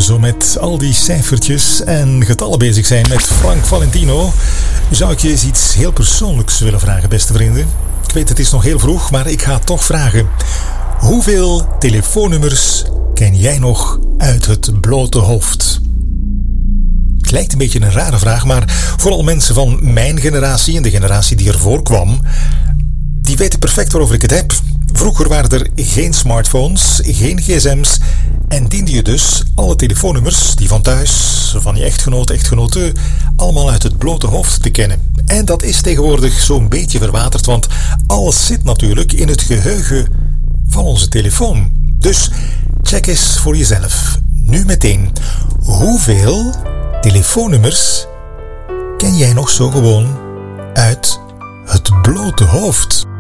zo met al die cijfertjes en getallen bezig zijn met Frank Valentino, zou ik je eens iets heel persoonlijks willen vragen, beste vrienden. Ik weet, het is nog heel vroeg, maar ik ga het toch vragen. Hoeveel telefoonnummers ken jij nog uit het blote hoofd? Het lijkt een beetje een rare vraag, maar vooral mensen van mijn generatie en de generatie die ervoor kwam, die weten perfect waarover ik het heb. Vroeger waren er geen smartphones, geen gsm's en diende je dus alle telefoonnummers, die van thuis, van je echtgenoot, echtgenote, allemaal uit het blote hoofd te kennen. En dat is tegenwoordig zo'n beetje verwaterd, want alles zit natuurlijk in het geheugen van onze telefoon. Dus check eens voor jezelf, nu meteen, hoeveel telefoonnummers ken jij nog zo gewoon uit het blote hoofd?